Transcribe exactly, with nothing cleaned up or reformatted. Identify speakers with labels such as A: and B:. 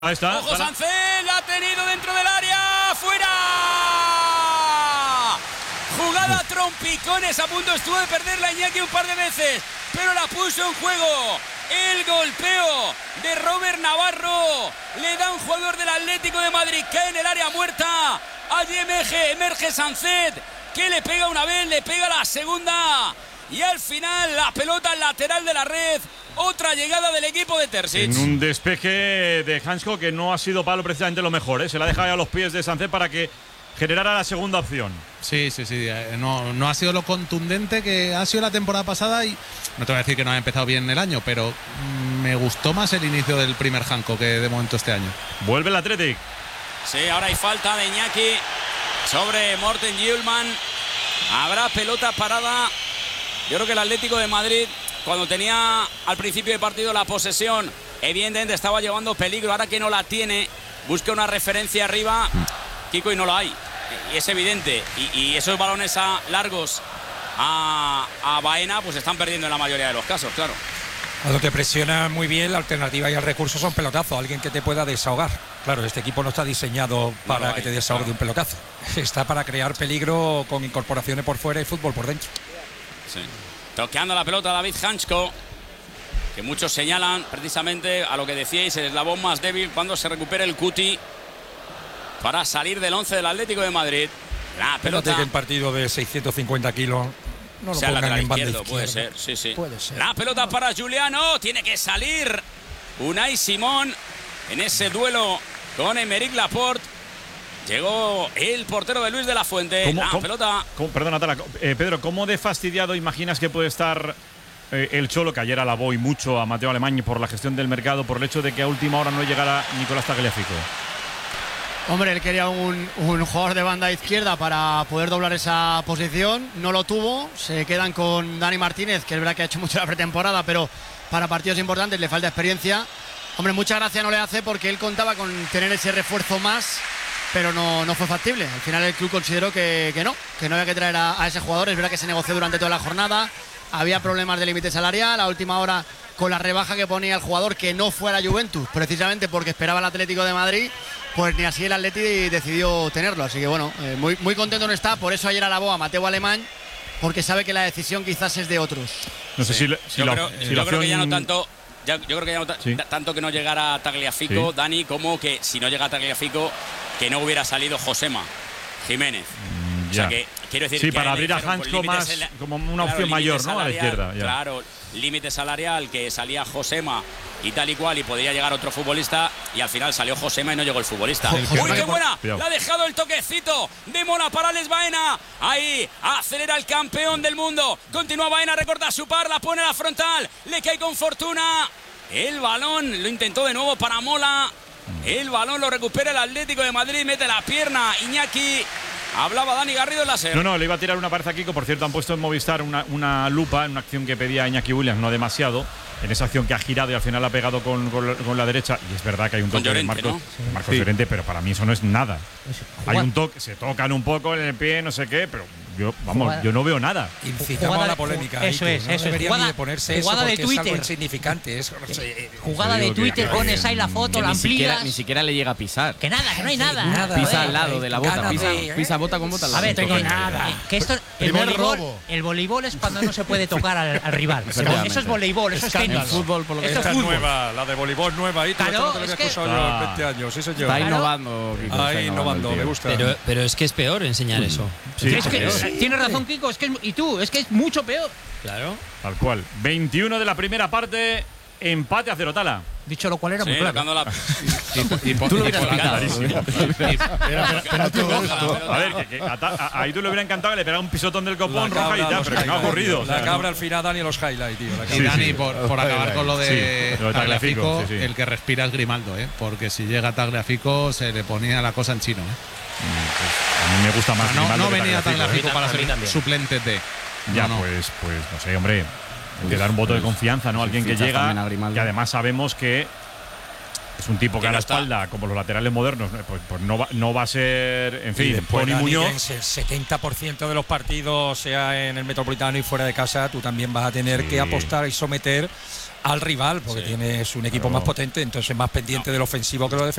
A: Ahí está.
B: Ojo, Sancet, la ha tenido dentro del área. ¡Fuera! Jugada trompicones, a punto estuvo de perderla Iñaki un par de veces, pero la puso en juego. El golpeo de Robert Navarro le da un jugador del Atlético de Madrid, cae en el área muerta. Allí emerge, emerge Sancet, que le pega una vez, le pega la segunda. Y al final la pelota lateral de la red. Otra llegada del equipo de Terzic.
A: En un despeje de Hansko que no ha sido palo precisamente lo mejor, ¿eh? Se la deja a los pies de Sancet para que generara la segunda opción.
C: Sí, sí, sí. No, no ha sido lo contundente que ha sido la temporada pasada y no te voy a decir que no ha empezado bien el año, pero me gustó más el inicio del primer Hansko que de momento este año.
A: Vuelve el Athletic.
B: Sí, ahora hay falta de Iñaki sobre Morten Hjulmand. Habrá pelota parada. Yo creo que el Atlético de Madrid, cuando tenía al principio del partido la posesión, evidentemente estaba llevando peligro. Ahora que no la tiene, busca una referencia arriba, Kiko, y no la hay. Y es evidente. Y, y esos balones a largos a, a Baena, pues están perdiendo en la mayoría de los casos, claro.
D: Cuando te presiona muy bien, la alternativa y el recurso son pelotazos, alguien que te pueda desahogar. Claro, este equipo no está diseñado para no que hay, te desahogue claro. de un pelotazo. Está para crear peligro con incorporaciones por fuera y fútbol por dentro.
B: Sí. Toqueando la pelota David Hansko, que muchos señalan precisamente a lo que decíais, el eslabón más débil cuando se recupere el Cuti para salir del once del Atlético de Madrid. La pelota
D: que el partido de seiscientos cincuenta kilos no lo
B: sea
D: pongan en banda
B: izquierdo,
D: izquierda.
B: puede ser, sí, sí.
D: Puede ser.
B: La pelota para Juliano, tiene que salir Unai Simón en ese duelo con Aymeric Laporte. Llegó el portero de Luis de la Fuente.
A: ¿Cómo,
B: la
A: cómo,
B: pelota.
A: Cómo, perdona, Tala, eh, Pedro, ¿cómo de fastidiado imaginas que puede estar eh, el Cholo, que ayer alabó y mucho a Mateo Alemany por la gestión del mercado, por el hecho de que a última hora no llegara Nicolás Tagliafico?
E: Hombre, él quería un, un jugador de banda izquierda para poder doblar esa posición. No lo tuvo. Se quedan con Dani Martínez, que es verdad que ha hecho mucho la pretemporada, pero para partidos importantes le falta experiencia. Hombre, mucha gracia no le hace porque él contaba con tener ese refuerzo más, pero no, no fue factible. Al final el club consideró que, que no, que no había que traer a, a ese jugador. Es verdad que se negoció durante toda la jornada. Había problemas de límite salarial. A última hora, con la rebaja que ponía el jugador, que no fue a la Juventus, precisamente porque esperaba el Atlético de Madrid, pues ni así el Atleti decidió tenerlo. Así que bueno, eh, muy, muy contento no está. Por eso ayer alabó a Mateo Alemany, porque sabe que la decisión quizás es de otros.
A: No sé
B: sí.
A: si, si
B: yo
A: la,
B: creo,
A: si
B: yo
A: la
B: creo
A: opción...
B: que ya no tanto. Ya, yo creo que ya no ta
A: sí.
B: tanto que no llegara Tagliafico, sí. Dani, como que si no llega Tagliafico, que no hubiera salido Josema Jiménez.
A: Mm,
B: o sea que quiero decir
A: sí,
B: que
A: para abrir a Hansko más como una
B: claro,
A: opción mayor, ¿no? A la izquierda. Ya.
B: Claro, límite salarial, que salía Josema y tal y cual, y podía llegar otro futbolista, y al final salió Josema y no llegó el futbolista. ¡Uy, qué buena! Cuidado. La ha dejado el toquecito de Mona para Alex Baena. Ahí acelera el campeón del mundo. Continúa Baena, recorta su par, la pone a la frontal, le cae con fortuna. El balón lo intentó de nuevo para Mola. El balón lo recupera el Atlético de Madrid, mete la pierna Iñaki. Hablaba Dani Garrido en la SER.
A: No, no, le iba a tirar una pared a Kiko. Por cierto, han puesto en Movistar una, una lupa en una acción que pedía Iñaki Williams, no demasiado. En esa acción que ha girado y al final ha pegado con, con, con la derecha. Y es verdad que hay un toque
B: Llorente,
A: de Marcos,
B: ¿no?
A: sí. Marcos sí. Llorente, pero para mí eso no es nada. Hay un toque, se tocan un poco en el pie, no sé qué, pero yo, vamos, jugada. yo no veo nada.
D: Incitamos a la polémica.
F: Eso
D: ahí,
F: es,
D: no
F: eso
D: debería
F: es. Jugada,
D: ni de ponerse
F: jugada
D: eso
F: de
D: porque
F: Twitter.
D: es algo insignificante. Es, no sé,
F: jugada de Twitter, que, pones ahí la foto, la
G: ni
F: amplías.
G: Siquiera, ni siquiera le llega a pisar.
F: Que nada, que no hay nada.
D: nada
G: pisa
D: eh,
G: al lado de la bota, pisa, de, pisa bota con bota al lado.
F: A ver, tengo nada. Que esto, el voleibol, el voleibol es cuando no se puede tocar al, al rival. Eso es voleibol, eso es tenis.
G: Fútbol, por lo que
D: esta es nueva, la de voleibol nueva. Ahí
F: claro,
D: no te lo había escuchado yo en veinte años. Sí, señor.
G: Está innovando. Kiko,
D: Ahí innovando, me gusta.
H: Pero, pero es que es peor enseñar eso.
A: Sí,
F: es que, sí. Tienes razón, Kiko. Es que es, y tú, es que es mucho peor.
H: Claro.
A: Tal cual. veintiuno de la primera parte, empate a cero, Tala.
F: Dicho lo cual era
B: sí,
F: muy claro.
B: La...
G: y, y, y, tú lo hubieras
A: clarísimo. A ver, que, que a, a, ahí tú le hubiera encantado que le pegara un pisotón del copón roja y ya, pero que no ha ocurrido.
D: La cabra al final, Dani, los highlights, tío.
C: Y sí, Dani, sí. por, por acabar con lo de
A: sí,
C: Tagliafico,
A: sí, sí.
C: el que respira es Grimaldo, ¿eh? Porque si llega Tagliafico se le ponía la cosa en chino, ¿eh?
A: Pues a mí me gusta más.
C: No, no venía
A: Tagliafico,
C: Tagliafico ¿eh? para ser suplente de.
A: Ya,
C: no, no.
A: pues, pues no sé, hombre. Hay que dar un voto de confianza, ¿no? Alguien que llega, que además sabemos que es un tipo que, que a la espalda, como los laterales modernos, pues, pues no, va, no va a ser, en fin, Tony Muñoz.
D: El setenta por ciento de los partidos, sea en el Metropolitano y fuera de casa, tú también vas a tener sí. que apostar y someter al rival, porque sí. tienes un equipo
A: Pero,
D: más potente, entonces más pendiente no. del ofensivo que lo defensivo.